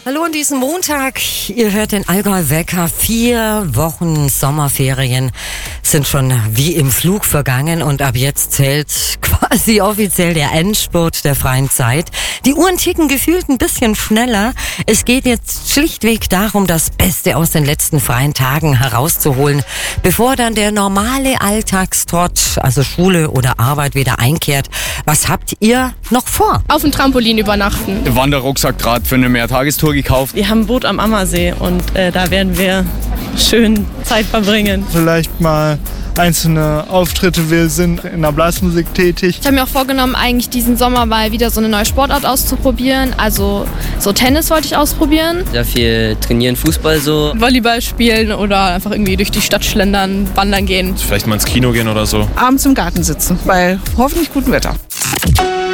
Hallo an diesem Montag. Ihr hört den Allgäu-Wecker. 4 Wochen Sommerferien sind schon wie im Flug vergangen und ab jetzt zählt quasi offiziell der Endspurt der freien Zeit. Die Uhren ticken gefühlt ein bisschen schneller. Es geht jetzt schlichtweg darum, das Beste aus den letzten freien Tagen herauszuholen, bevor dann der normale Alltagstrott, also Schule oder Arbeit, wieder einkehrt. Was habt ihr noch vor? Auf dem Trampolin übernachten. Wanderrucksack gerade für eine Mehrtagestour gekauft. Wir haben ein Boot am Ammersee und da werden wir schön Zeit verbringen. Vielleicht mal einzelne Auftritte. Wir sind in der Blasmusik tätig. Ich habe mir auch vorgenommen, eigentlich diesen Sommer mal wieder so eine neue Sportart auszuprobieren. Also so Tennis wollte ich ausprobieren. Sehr viel trainieren, Fußball so. Volleyball spielen oder einfach irgendwie durch die Stadt schlendern, wandern gehen. Vielleicht mal ins Kino gehen oder so. Abends im Garten sitzen, bei hoffentlich gutem Wetter.